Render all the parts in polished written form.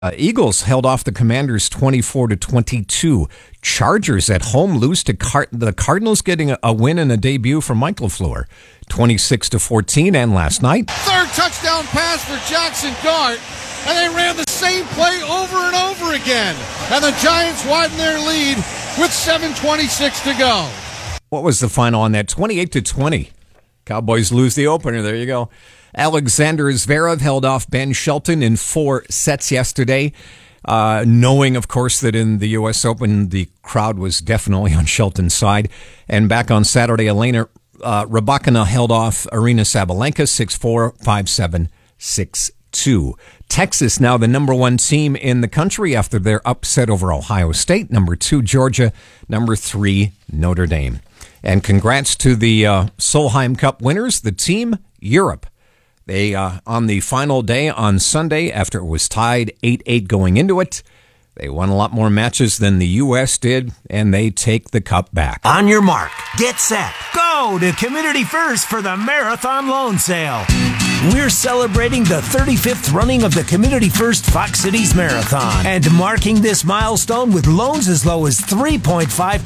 Eagles held off the Commanders 24-22. Chargers at home lose to the Cardinals, getting a win and a debut for Michael Fleur, 26-14. And last night, third touchdown pass for Jackson Dart, and they ran the same play over and over again. And the Giants widen their lead with 7:26 to go. What was the final on that? 28-20. Cowboys lose the opener. There you go. Alexander Zverev held off Ben Shelton in 4 sets yesterday, knowing, of course, that in the U.S. Open, the crowd was definitely on Shelton's side. And back on Saturday, Elena Rybakina held off Aryna Sabalenka 6-4, 5-7, 6-2. Texas now the number 1 team in the country after their upset over Ohio State. Number 2, Georgia. Number 3, Notre Dame. And congrats to the Solheim Cup winners, the Team Europe. They, on the final day on Sunday, after it was tied 8-8 going into it, they won a lot more matches than the U.S. did, and they take the cup back. On your mark, get set, go to Community First for the Marathon Loan Sale. We're celebrating the 35th running of the Community First Fox Cities Marathon and marking this milestone with loans as low as 3.5%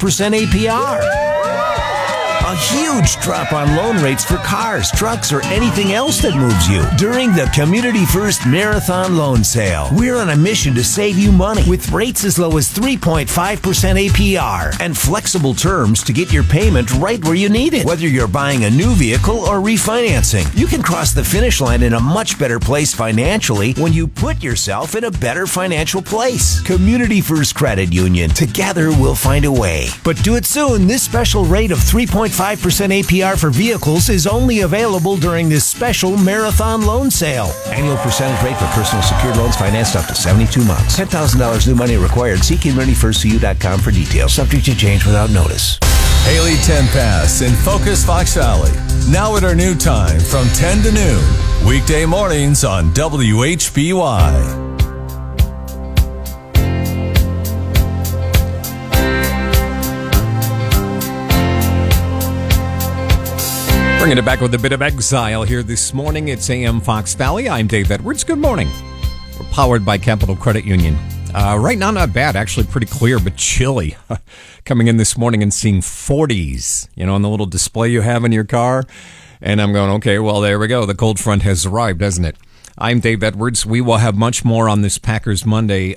APR. A huge drop on loan rates for cars, trucks, or anything else that moves you during the Community First Marathon Loan Sale. We're on a mission to save you money with rates as low as 3.5% APR and flexible terms to get your payment right where you need it. Whether you're buying a new vehicle or refinancing, you can cross the finish line in a much better place financially when you put yourself in a better financial place. Community First Credit Union. Together we'll find a way. But do it soon. This special rate of 3.5% APR for vehicles is only available during this special marathon loan sale. Annual percentage rate for personal secured loans financed up to 72 months. $10,000 new money required. See CommunityFirstCU.com for details. Subject to change without notice. Haley 10 Pass in Focus Fox Valley. Now at our new time from 10 to noon. Weekday mornings on WHBY. Bringing it back with a bit of exile here this morning. It's AM Fox Valley. I'm Dave Edwards. Good morning. We're powered by Capital Credit Union. Right now, not bad. Actually, pretty clear, but chilly. Coming in this morning and seeing 40s, on the little display you have in your car. And I'm going, okay, well, there we go. The cold front has arrived, hasn't it? I'm Dave Edwards. We will have much more on this Packers Monday.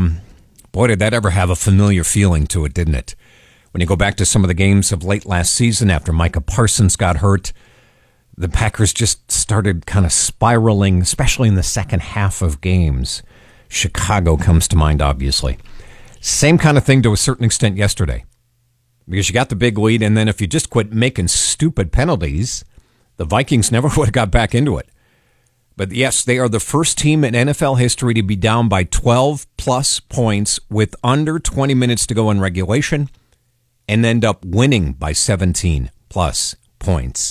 Boy, did that ever have a familiar feeling to it, didn't it? When you go back to some of the games of late last season after Micah Parsons got hurt, the Packers just started kind of spiraling, especially in the second half of games. Chicago comes to mind, obviously. Same kind of thing to a certain extent yesterday. Because you got the big lead, and then if you just quit making stupid penalties, the Vikings never would have got back into it. But yes, they are the first team in NFL history to be down by 12-plus points with under 20 minutes to go in regulation, and end up winning by 17-plus points.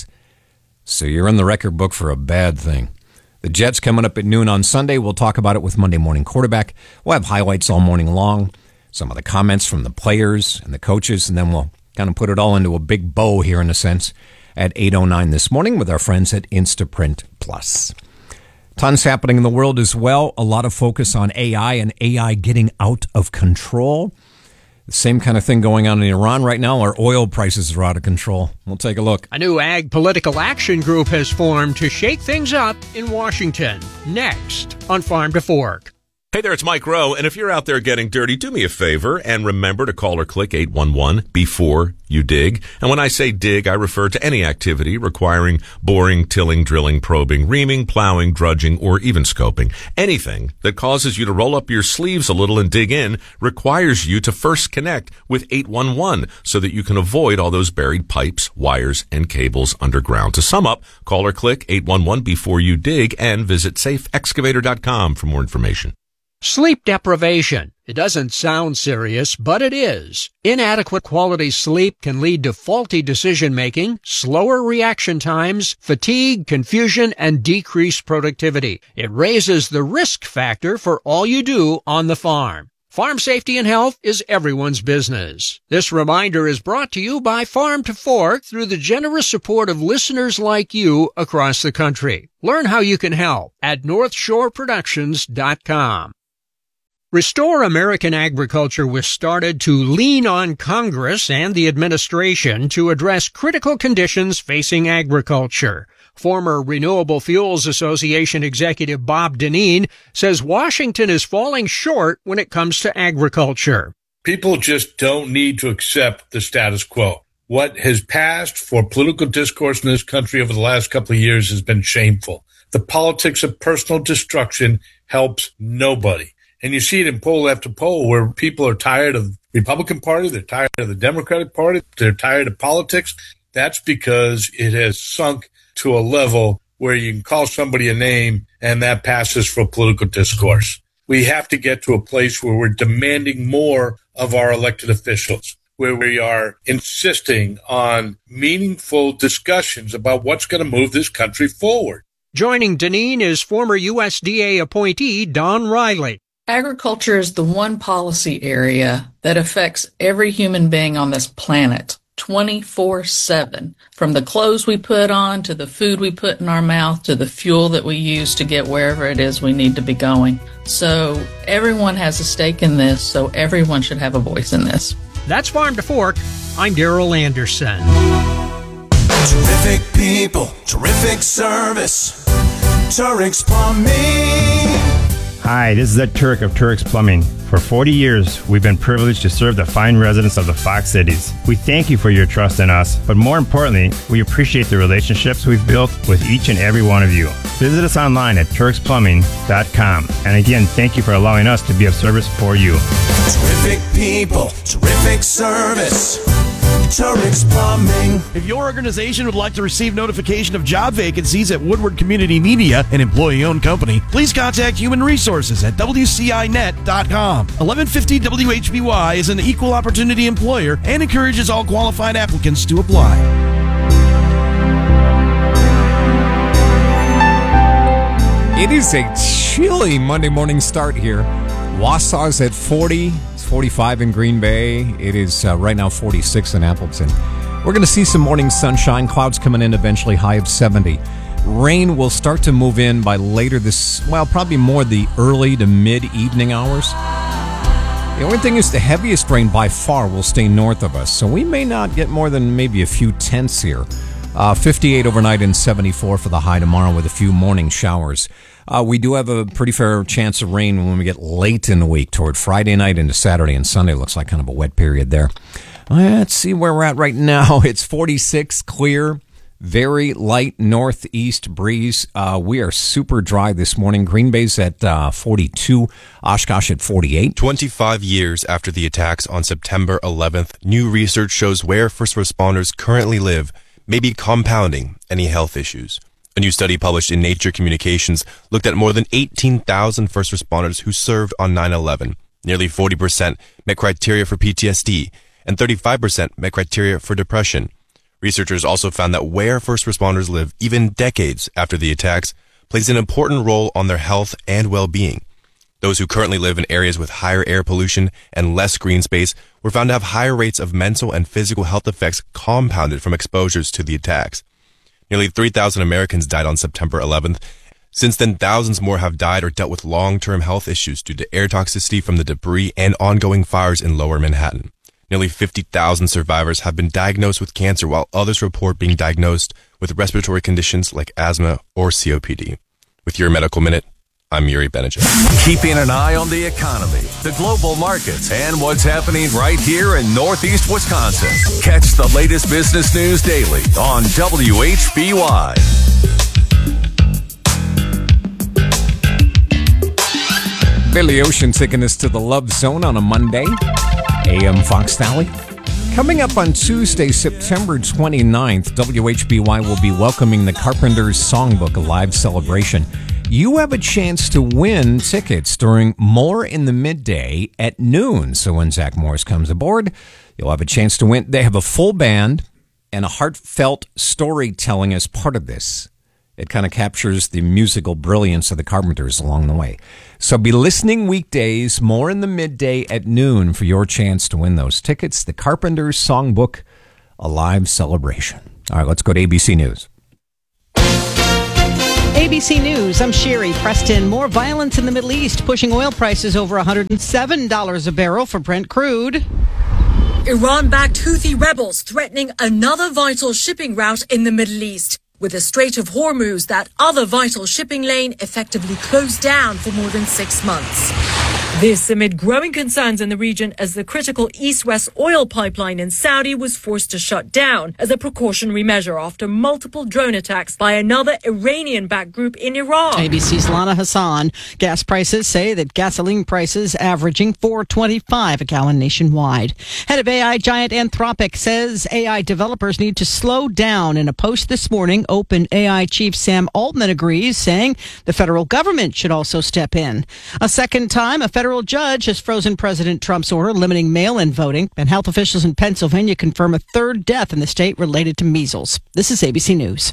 So you're in the record book for a bad thing. The Jets coming up at noon on Sunday. We'll talk about it with Monday Morning Quarterback. We'll have highlights all morning long, some of the comments from the players and the coaches, and then we'll kind of put it all into a big bow here in a sense at 8:09 this morning with our friends at Instaprint Plus. Tons happening in the world as well. A lot of focus on AI and AI getting out of control. The same kind of thing going on in Iran right now. Our oil prices are out of control. We'll take a look. A new ag political action group has formed to shake things up in Washington. Next on Farm to Fork. Hey there, it's Mike Rowe, and if you're out there getting dirty, do me a favor and remember to call or click 811 before you dig. And when I say dig, I refer to any activity requiring boring, tilling, drilling, probing, reaming, plowing, drudging, or even scoping. Anything that causes you to roll up your sleeves a little and dig in requires you to first connect with 811 so that you can avoid all those buried pipes, wires, and cables underground. To sum up, call or click 811 before you dig and visit safeexcavator.com for more information. Sleep deprivation. It doesn't sound serious, but it is. Inadequate quality sleep can lead to faulty decision-making, slower reaction times, fatigue, confusion, and decreased productivity. It raises the risk factor for all you do on the farm. Farm safety and health is everyone's business. This reminder is brought to you by Farm to Fork through the generous support of listeners like you across the country. Learn how you can help at NorthshoreProductions.com. Restore American Agriculture was started to lean on Congress and the administration to address critical conditions facing agriculture. Former Renewable Fuels Association executive Bob Dineen says Washington is falling short when it comes to agriculture. People just don't need to accept the status quo. What has passed for political discourse in this country over the last couple of years has been shameful. The politics of personal destruction helps nobody. And you see it in poll after poll where people are tired of the Republican Party, they're tired of the Democratic Party, they're tired of politics. That's because it has sunk to a level where you can call somebody a name and that passes for political discourse. We have to get to a place where we're demanding more of our elected officials, where we are insisting on meaningful discussions about what's going to move this country forward. Joining Dineen is former USDA appointee Don Riley. Agriculture is the one policy area that affects every human being on this planet 24/7. From the clothes we put on, to the food we put in our mouth, to the fuel that we use to get wherever it is we need to be going. So everyone has a stake in this, so everyone should have a voice in this. That's Farm to Fork. I'm Darrell Anderson. Terrific people, terrific service. Turk's Plumbing. Hi, this is Ed Turk of Turk's Plumbing. For 40 years, we've been privileged to serve the fine residents of the Fox Cities. We thank you for your trust in us, but more importantly, we appreciate the relationships we've built with each and every one of you. Visit us online at turksplumbing.com. And again, thank you for allowing us to be of service for you. Terrific people, terrific service. Turk's Plumbing. If your organization would like to receive notification of job vacancies at Woodward Community Media, an employee-owned company, please contact Human Resources at WCINet.com. 1150 WHBY is an equal opportunity employer and encourages all qualified applicants to apply. It is a chilly Monday morning start here. Wausau's at 40. It's 45 in Green Bay. It is right now 46 in Appleton. We're going to see some morning sunshine. Clouds coming in eventually, high of 70. Rain will start to move in by later this, well, probably more the early to mid-evening hours. The only thing is the heaviest rain by far will stay north of us, so we may not get more than maybe a few tenths here. 58 overnight and 74 for the high tomorrow with a few morning showers. We do have a pretty fair chance of rain when we get late in the week toward Friday night into Saturday and Sunday. Looks like kind of a wet period there. Let's see where we're at right now. It's 46, clear, very light northeast breeze. We are super dry this morning. Green Bay's at 42, Oshkosh at 48. 25 years after the attacks on September 11th, new research shows where first responders currently live may be compounding any health issues. A new study published in Nature Communications looked at more than 18,000 first responders who served on 9/11. Nearly 40% met criteria for PTSD, and 35% met criteria for depression. Researchers also found that where first responders live, even decades after the attacks, plays an important role on their health and well-being. Those who currently live in areas with higher air pollution and less green space were found to have higher rates of mental and physical health effects compounded from exposures to the attacks. Nearly 3,000 Americans died on September 11th. Since then, thousands more have died or dealt with long-term health issues due to air toxicity from the debris and ongoing fires in lower Manhattan. Nearly 50,000 survivors have been diagnosed with cancer, while others report being diagnosed with respiratory conditions like asthma or COPD. With your Medical Minute, I'm Yuri Benedict. Keeping an eye on the economy, the global markets, and what's happening right here in Northeast Wisconsin. Catch the latest business news daily on WHBY. Billy Ocean taking us to the Love Zone on a Monday. AM Fox Valley. Coming up on Tuesday, September 29th, WHBY will be welcoming the Carpenters Songbook, a live celebration. You have a chance to win tickets during More in the Midday at noon. So when Zach Morris comes aboard, you'll have a chance to win. They have a full band and a heartfelt storytelling as part of this. It kind of captures the musical brilliance of the Carpenters along the way. So be listening weekdays, More in the Midday at noon for your chance to win those tickets. The Carpenters Songbook, a live celebration. All right, let's go to ABC News. ABC News, I'm Sherry Preston. More violence in the Middle East, pushing oil prices over $107 a barrel for Brent crude. Iran-backed Houthi rebels threatening another vital shipping route in the Middle East, with the Strait of Hormuz, that other vital shipping lane, effectively closed down for more than 6 months. This amid growing concerns in the region as the critical east-west oil pipeline in Saudi was forced to shut down as a precautionary measure after multiple drone attacks by another Iranian-backed group in Iran. ABC's Lana Hassan. Gas prices say that gasoline prices averaging $4.25 a gallon nationwide. Head of AI giant Anthropic says AI developers need to slow down. In a post this morning, OpenAI chief Sam Altman agrees, saying the federal government should also step in. A second time, a federal judge has frozen President Trump's order limiting mail-in voting, and health officials in Pennsylvania confirm a third death in the state related to measles. This is ABC News.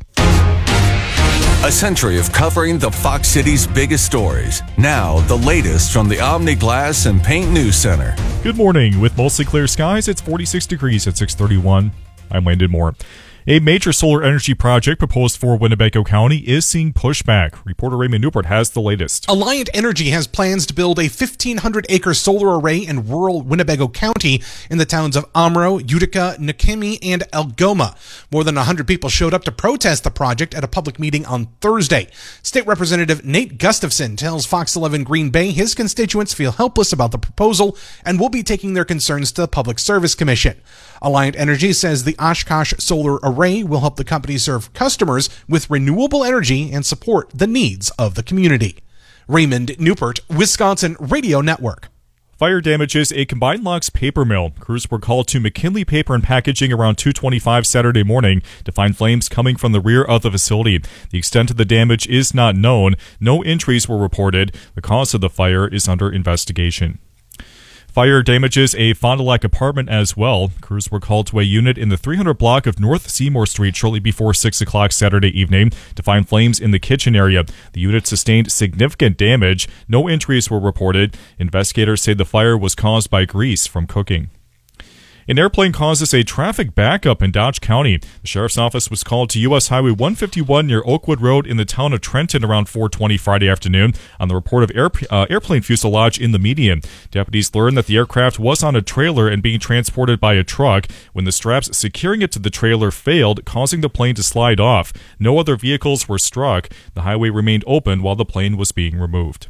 A century of covering the Fox City's biggest stories. Now, the latest from the Omni Glass and Paint News Center. Good morning. With mostly clear skies, it's 46 degrees at 6:31. I'm Landon Moore. A major solar energy project proposed for Winnebago County is seeing pushback. Reporter Raymond Newport has the latest. Alliant Energy has plans to build a 1,500-acre solar array in rural Winnebago County in the towns of Amro, Utica, Nakimi, and Algoma. More than 100 people showed up to protest the project at a public meeting on Thursday. State Representative Nate Gustafson tells Fox 11 Green Bay his constituents feel helpless about the proposal and will be taking their concerns to the Public Service Commission. Alliant Energy says the Oshkosh Solar Array will help the company serve customers with renewable energy and support the needs of the community. Raymond Newport, Wisconsin Radio Network. Fire damages a combined locks paper mill. Crews were called to McKinley Paper and Packaging around 2:25 Saturday morning to find flames coming from the rear of the facility. The extent of the damage is not known. No injuries were reported. The cause of the fire is under investigation. Fire damages a Fond du Lac apartment as well. Crews were called to a unit in the 300 block of North Seymour Street shortly before 6 o'clock Saturday evening to find flames in the kitchen area. The unit sustained significant damage. No injuries were reported. Investigators say the fire was caused by grease from cooking. An airplane causes a traffic backup in Dodge County. The sheriff's office was called to U.S. Highway 151 near Oakwood Road in the town of Trenton around 4:20 Friday afternoon on the report of airplane fuselage in the median. Deputies learned that the aircraft was on a trailer and being transported by a truck when the straps securing it to the trailer failed, causing the plane to slide off. No other vehicles were struck. The highway remained open while the plane was being removed.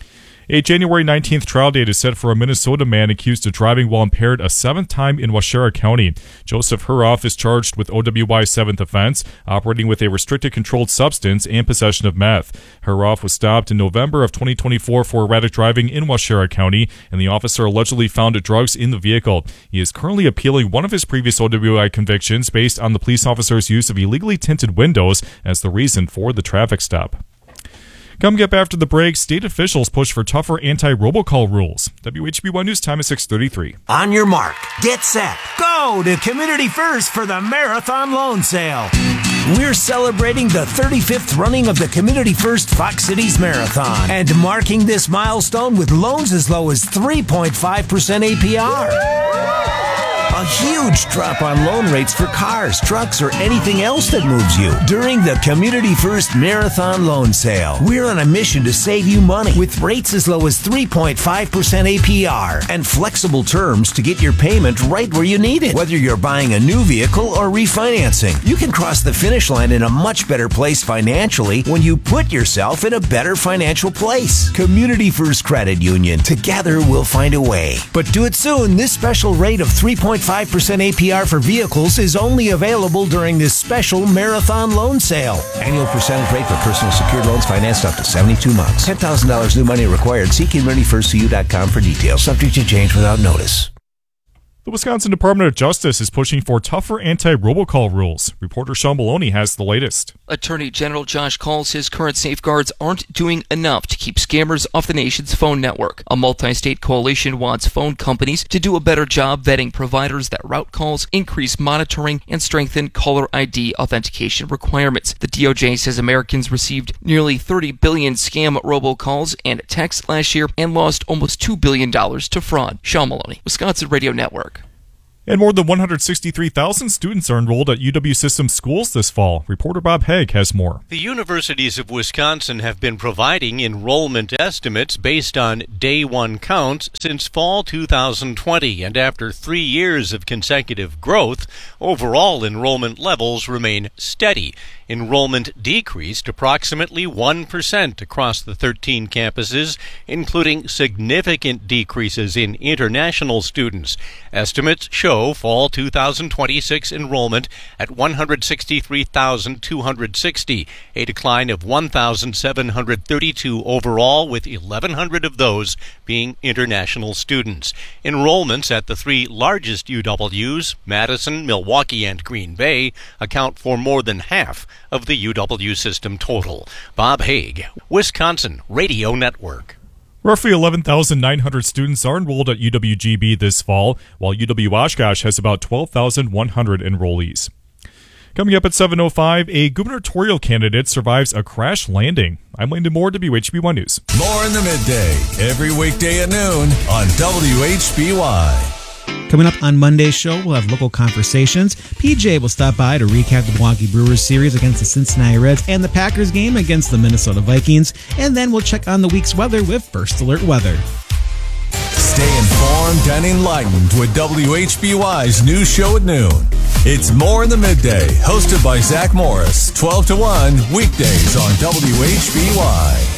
A January 19th trial date is set for a Minnesota man accused of driving while impaired a seventh time in Waushara County. Joseph Huroff is charged with OWI's seventh offense, operating with a restricted controlled substance and possession of meth. Huroff was stopped in November of 2024 for erratic driving in Waushara County, and the officer allegedly found drugs in the vehicle. He is currently appealing one of his previous OWI convictions based on the police officer's use of illegally tinted windows as the reason for the traffic stop. Coming up after the break, state officials push for tougher anti-robocall rules. WHB1 News time is 6:33. On your mark, get set, go to Community First for the Marathon Loan Sale. We're celebrating the 35th running of the Community First Fox Cities Marathon and marking this milestone with loans as low as 3.5% APR. A huge drop on loan rates for cars, trucks, or anything else that moves you during the Community First Marathon Loan Sale. We're on a mission to save you money with rates as low as 3.5% APR and flexible terms to get your payment right where you need it. Whether you're buying a new vehicle or refinancing, you can cross the finish line in a much better place financially when you put yourself in a better financial place. Community First Credit Union. Together we'll find a way. But do it soon. This special rate of 3.5% APR for vehicles is only available during this special marathon loan sale. Annual percentage rate for personal secured loans financed up to 72 months. $10,000 new money required. See CommunityFirstCU.com for details. Subject to change without notice. The Wisconsin Department of Justice is pushing for tougher anti-robocall rules. Reporter Sean Maloney has the latest. Attorney General Josh Kaul says current safeguards aren't doing enough to keep scammers off the nation's phone network. A multi-state coalition wants phone companies to do a better job vetting providers that route calls, increase monitoring, and strengthen caller ID authentication requirements. The DOJ says Americans received nearly 30 billion scam robocalls and texts last year and lost almost $2 billion to fraud. Sean Maloney, Wisconsin Radio Network. And more than 163,000 students are enrolled at UW System schools this fall. Reporter Bob Haig has more. The universities of Wisconsin have been providing enrollment estimates based on day one counts since fall 2020. And after 3 years of consecutive growth, overall enrollment levels remain steady. Enrollment decreased approximately 1% across the 13 campuses, including significant decreases in international students. Estimates show fall 2026 enrollment at 163,260, a decline of 1,732 overall, with 1,100 of those being international students. Enrollments at the 3 largest UWs, Madison, Milwaukee, and Green Bay, account for more than half of the UW system total. Bob Haig, Wisconsin Radio Network. Roughly 11,900 students are enrolled at UWGB this fall, while UW Oshkosh has about 12,100 enrollees. Coming up at 7:05, a gubernatorial candidate survives a crash landing. I'm Landon Moore, WHB1 News. More in the midday, every weekday at noon on WHBY. Coming up on Monday's show, we'll have local conversations. PJ will stop by to recap the Milwaukee Brewers series against the Cincinnati Reds and the Packers game against the Minnesota Vikings. And then we'll check on the week's weather with First Alert Weather. Stay informed and enlightened with WHBY's news show at noon. It's More in the Midday, hosted by Zach Morris, 12 to 1, weekdays on WHBY.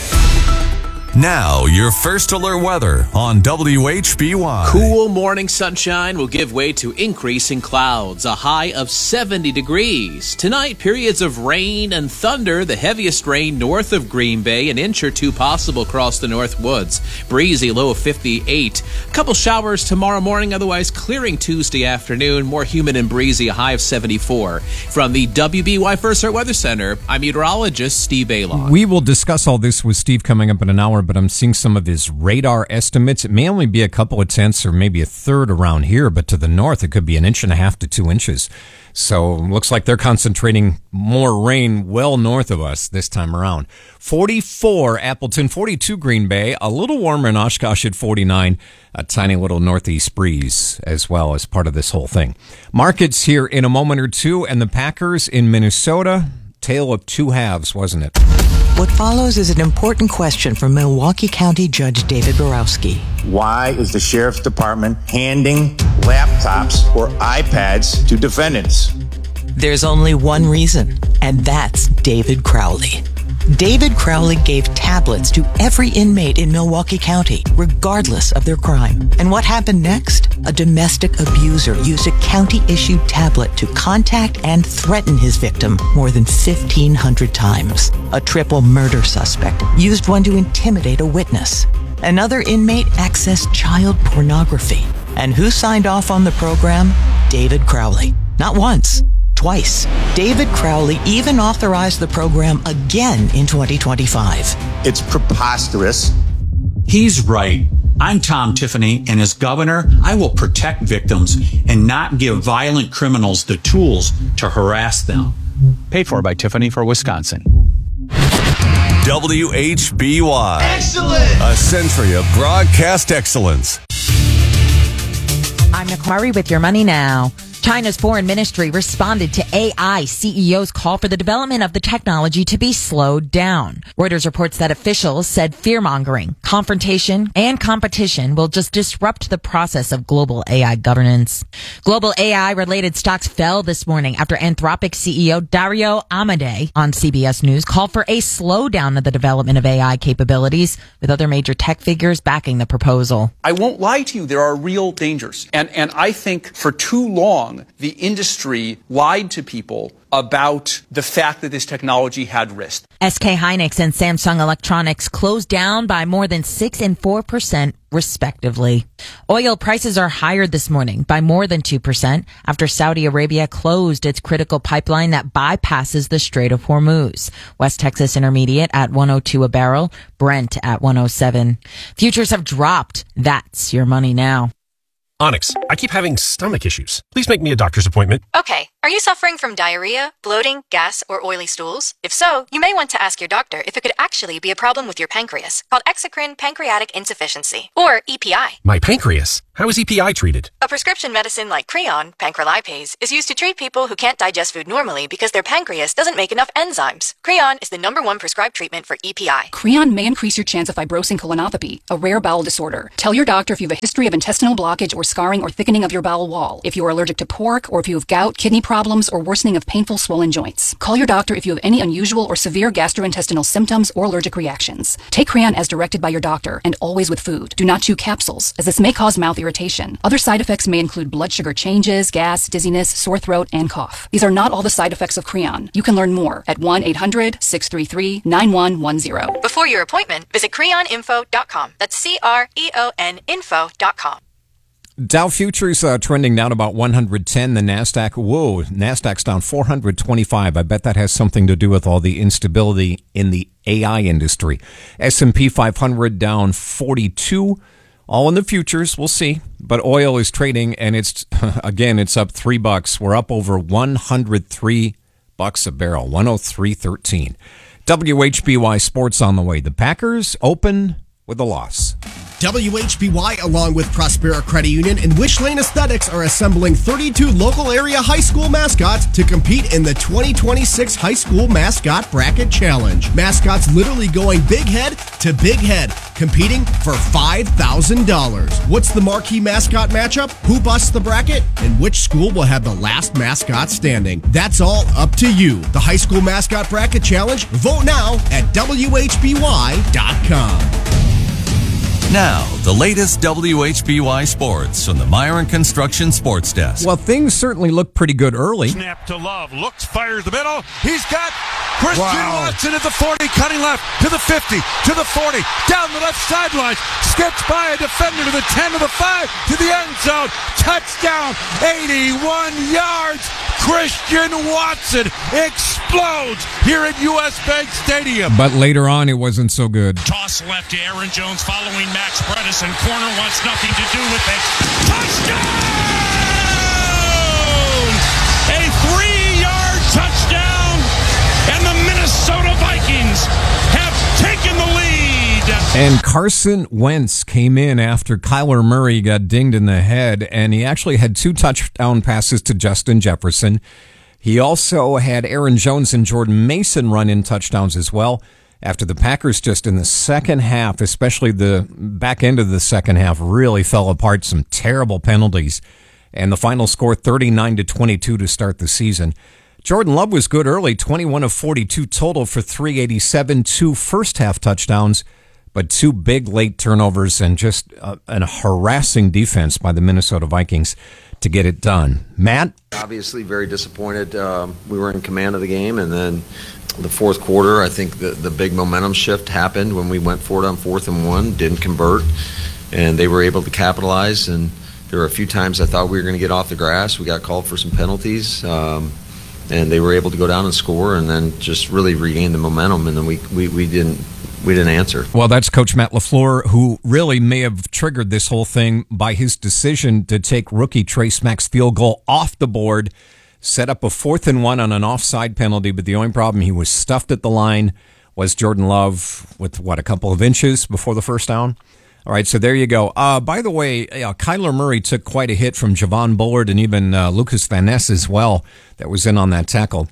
Now, your First Alert weather on WHBY. Cool morning sunshine will give way to increasing clouds, a high of 70 degrees. Tonight, periods of rain and thunder, the heaviest rain north of Green Bay, an inch or two possible across the North Woods. Breezy, low of 58. A couple showers tomorrow morning, otherwise clearing Tuesday afternoon. More humid and breezy, a high of 74. From the WBY First Alert Weather Center, I'm meteorologist Steve Bailon. We will discuss all this with Steve coming up in an hour, but I'm seeing some of his radar estimates. It may only be a couple of tenths or maybe a third around here, but to the north, it could be 1.5 to 2 inches. So looks like they're concentrating more rain well north of us this time around. 44 Appleton, 42 Green Bay, a little warmer in Oshkosh at 49, a tiny little northeast breeze as well as part of this whole thing. Markets here in a moment or two, and the Packers in Minnesota. Tale of two halves, wasn't it? What follows is an important question from Milwaukee County Judge David Borowski. Why is the Sheriff's Department handing laptops or iPads to defendants? There's only one reason, and that's David Crowley. David Crowley gave tablets to every inmate in Milwaukee County, regardless of their crime. And what happened next? A domestic abuser used a county-issued tablet to contact and threaten his victim more than 1,500 times. A triple murder suspect used one to intimidate a witness. Another inmate accessed child pornography. And who signed off on the program? David Crowley. Not once. Twice. David Crowley even authorized the program again in 2025. It's preposterous. He's right. I'm Tom Tiffany, and as governor, I will protect victims and not give violent criminals the tools to harass them. Paid for by Tiffany for Wisconsin. WHBY. Excellent! A century of broadcast excellence. I'm Nicole Murray with your money now. China's foreign ministry responded to AI CEO's call for the development of the technology to be slowed down. Reuters reports that officials said fear-mongering, confrontation, and competition will just disrupt the process of global AI governance. Global AI-related stocks fell this morning after Anthropic CEO Dario Amodei on CBS News called for a slowdown of the development of AI capabilities, with other major tech figures backing the proposal. I won't lie to you, there are real dangers. And I think for too long, the industry lied to people about the fact that this technology had risk. SK Hynix and Samsung Electronics closed down by more than 6% and 4%, respectively. Oil prices are higher this morning by more than 2% after Saudi Arabia closed its critical pipeline that bypasses the Strait of Hormuz. West Texas Intermediate at $102 a barrel, Brent at $107. Futures have dropped. That's your money now. Onyx, I keep having stomach issues. Please make me a doctor's appointment. Okay. Are you suffering from diarrhea, bloating, gas, or oily stools? If so, you may want to ask your doctor if it could actually be a problem with your pancreas, called exocrine pancreatic insufficiency, or EPI. My pancreas? How is EPI treated? A prescription medicine like Creon, pancrelipase, is used to treat people who can't digest food normally because their pancreas doesn't make enough enzymes. Creon is the #1 prescribed treatment for EPI. Creon may increase your chance of fibrosing colonopathy, a rare bowel disorder. Tell your doctor if you have a history of intestinal blockage or scarring or thickening of your bowel wall, if you are allergic to pork, or if you have gout, kidney problems, or worsening of painful swollen joints. Call your doctor if you have any unusual or severe gastrointestinal symptoms or allergic reactions. Take Creon as directed by your doctor and always with food. Do not chew capsules, as this may cause mouth irritation. Other side effects may include blood sugar changes, gas, dizziness, sore throat, and cough. These are not all the side effects of Creon. You can learn more at 1-800-633-9110. Before your appointment, visit creoninfo.com. That's CREON info.com. Dow futures trending down about 110. The NASDAQ's down 425. I bet that has something to do with all the instability in the AI industry. S&P 500 down 42. All in the futures, we'll see. But oil is trading, and it's up $3. We're up over $103 a barrel, 103.13. WHBY Sports on the way. The Packers open with a loss. WHBY, along with Prospera Credit Union and Wish Lane Aesthetics, are assembling 32 local area high school mascots to compete in the 2026 High School Mascot Bracket Challenge. Mascots literally going big head to big head, competing for $5,000. What's the marquee mascot matchup? Who busts the bracket? And which school will have the last mascot standing? That's all up to you. The High School Mascot Bracket Challenge. Vote now at WHBY.com. Now, the latest WHBY Sports from the Myron Construction Sports Desk. Well, things certainly look pretty good early. Snap to Love. Looks, fires the middle. He's got Christian Watson at the 40, cutting left to the 50, to the 40, down the left sideline. Skips by a defender to the 10, to the 5, to the end zone. Touchdown, 81 yards. Christian Watson explodes here at U.S. Bank Stadium. But later on, it wasn't so good. Toss left to Aaron Jones following Max Bredesen. Corner wants nothing to do with it. Touchdown! A 3-yard touchdown, and the Minnesota Vikings have taken the lead. And Carson Wentz came in after Kyler Murray got dinged in the head, and he actually had 2 touchdown passes to Justin Jefferson. He also had Aaron Jones and Jordan Mason run in touchdowns as well. After the Packers just in the second half, especially the back end of the second half, really fell apart. Some terrible penalties. And the final score, 39-22 to start the season. Jordan Love was good early, 21 of 42 total for 387, 2 first-half touchdowns, but 2 big late turnovers and just a harassing defense by the Minnesota Vikings to get it done. Matt? Obviously very disappointed. We were in command of the game, and then the fourth quarter, I think the big momentum shift happened when we went for it on 4th and 1, didn't convert, and they were able to capitalize. And there were a few times I thought we were going to get off the grass. We got called for some penalties, and they were able to go down and score, and then just really regain the momentum. And then we didn't answer. Well, that's Coach Matt LaFleur, who really may have triggered this whole thing by his decision to take rookie Trey Smack's field goal off the board, set up a 4th and 1 on an offside penalty, but the only problem, he was stuffed at the line, was Jordan Love with, a couple of inches before the first down? All right, so there you go. By the way, Kyler Murray took quite a hit from Javon Bullard and even Lucas Van Ness as well that was in on that tackle.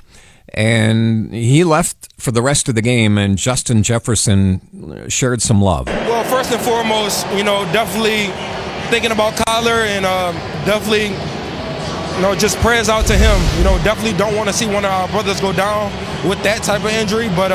And he left for the rest of the game, and Justin Jefferson shared some love. Well, first and foremost, definitely thinking about Kyler and definitely, just prayers out to him. Definitely don't want to see one of our brothers go down with that type of injury, but,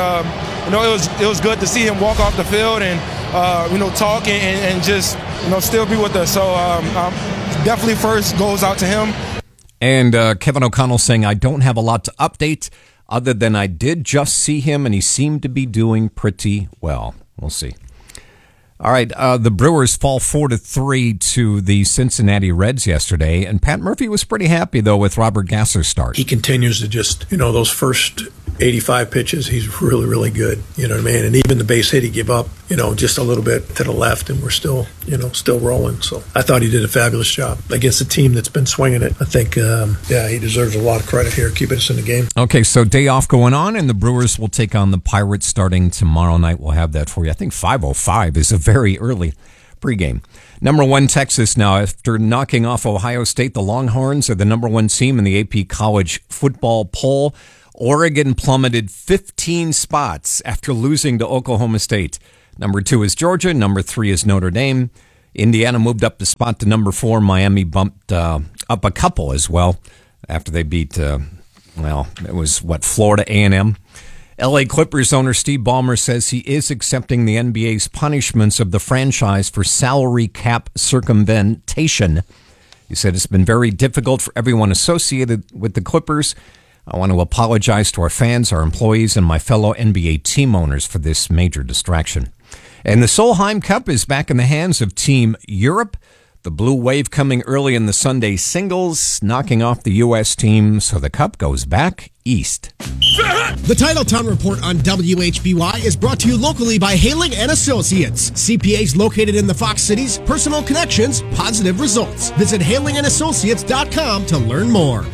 it was good to see him walk off the field and, talk and just, still be with us. So definitely first goes out to him. And Kevin O'Connell saying, I don't have a lot to update other than I did just see him and he seemed to be doing pretty well. We'll see. All right, the Brewers fall 4-3 to the Cincinnati Reds yesterday, and Pat Murphy was pretty happy, though, with Robert Gasser's start. He continues to just, those first 85 pitches, he's really, really good. You know what I mean? And even the base hit he gave up, just a little bit to the left, and we're still rolling. So I thought he did a fabulous job against a team that's been swinging it. I think, he deserves a lot of credit here, keeping us in the game. Okay, so day off going on, and the Brewers will take on the Pirates starting tomorrow night. We'll have that for you. I think 5:05 is a very early pregame. Number 1, Texas now. After knocking off Ohio State, the Longhorns are the number 1 team in the AP College Football Poll. Oregon plummeted 15 spots after losing to Oklahoma State. Number 2 is Georgia. Number 3 is Notre Dame. Indiana moved up the spot to number 4. Miami bumped up a couple as well after they beat, Florida A&M. L.A. Clippers owner Steve Ballmer says he is accepting the NBA's punishments of the franchise for salary cap circumvention. He said it's been very difficult for everyone associated with the Clippers. I want to apologize to our fans, our employees, and my fellow NBA team owners for this major distraction. And the Solheim Cup is back in the hands of Team Europe. The Blue Wave coming early in the Sunday singles, knocking off the U.S. team, so the cup goes back east. The Titletown Report on WHBY is brought to you locally by Haling & Associates. CPAs located in the Fox Cities, personal connections, positive results. Visit halingandassociates.com to learn more.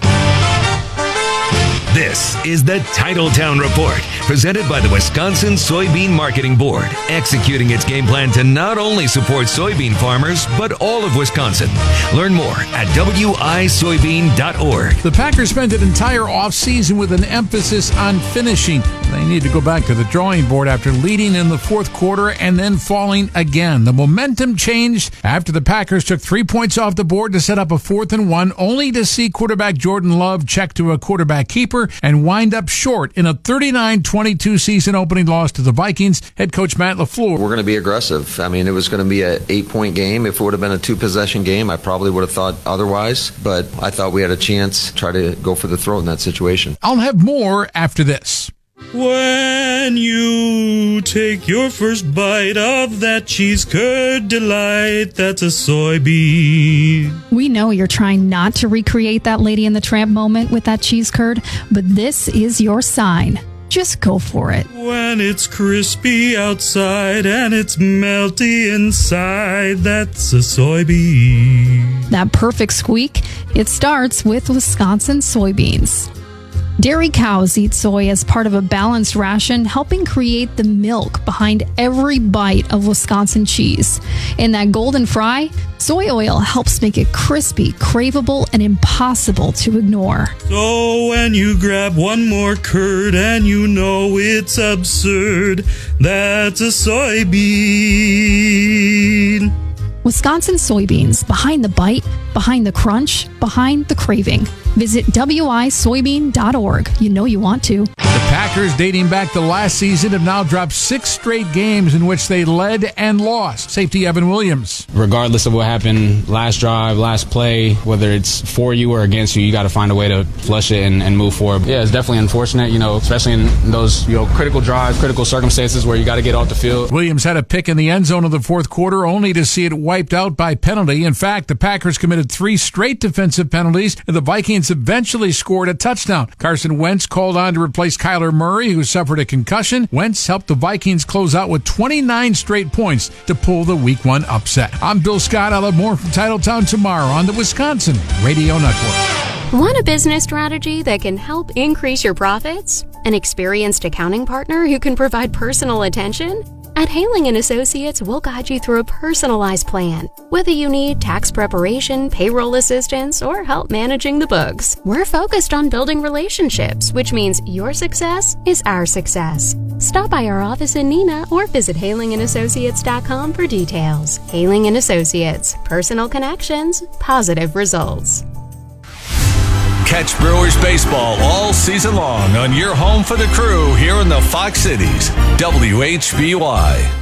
This is the Titletown Report, presented by the Wisconsin Soybean Marketing Board, executing its game plan to not only support soybean farmers, but all of Wisconsin. Learn more at wisoybean.org. The Packers spent an entire offseason with an emphasis on finishing. They need to go back to the drawing board after leading in the fourth quarter and then falling again. The momentum changed after the Packers took 3 points off the board to set up a 4th and 1, only to see quarterback Jordan Love check to a quarterback keeper and wind up short in a 39-22 season opening loss to the Vikings. Head coach Matt LaFleur. We're going to be aggressive. I mean, it was going to be an 8-point game. If it would have been a 2-possession game, I probably would have thought otherwise. But I thought we had a chance to try to go for the throat in that situation. I'll have more after this. When you take your first bite of that cheese curd delight, that's a soybean. We know you're trying not to recreate that Lady and the Tramp moment with that cheese curd, but this is your sign. Just go for it. When it's crispy outside and it's melty inside, that's a soybean. That perfect squeak, it starts with Wisconsin soybeans. Dairy cows eat soy as part of a balanced ration, helping create the milk behind every bite of Wisconsin cheese. In that golden fry, soy oil helps make it crispy, craveable, and impossible to ignore. So when you grab one more curd and you know it's absurd, that's a soybean. Wisconsin soybeans, behind the bite, behind the crunch, behind the craving. Visit wisoybean.org. You know you want to. The Packers, dating back to last season, have now dropped 6 straight games in which they led and lost. Safety Evan Williams. Regardless of what happened last drive, last play, whether it's for you or against you, you got to find a way to flush it and move forward. Yeah, it's definitely unfortunate, especially in those critical drives, critical circumstances where you got to get off the field. Williams had a pick in the end zone of the fourth quarter, only to see it wiped out by penalty. In fact, the Packers committed 3 straight defensive penalties, and the Vikings eventually scored a touchdown. Carson Wentz called on to replace Kyler Murray, who suffered a concussion. Wentz helped the Vikings close out with 29 straight points to pull the Week 1 upset. I'm Bill Scott. I'll have more from Titletown tomorrow on the Wisconsin Radio Network. Want a business strategy that can help increase your profits? An experienced accounting partner who can provide personal attention? At Haling & Associates, we'll guide you through a personalized plan. Whether you need tax preparation, payroll assistance, or help managing the books, we're focused on building relationships, which means your success is our success. Stop by our office in Neenah or visit halingandassociates.com for details. Haling & Associates. Personal connections, positive results. Catch Brewers baseball all season long on your home for the crew here in the Fox Cities, WHBY.